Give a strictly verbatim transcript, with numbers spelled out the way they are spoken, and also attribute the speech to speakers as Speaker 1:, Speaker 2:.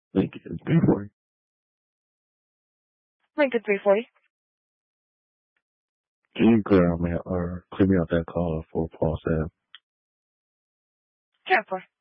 Speaker 1: Lincoln three forty.
Speaker 2: Lincoln three forty.
Speaker 1: Can you clear out me or clear me out that call for Paul said?
Speaker 2: Ten four.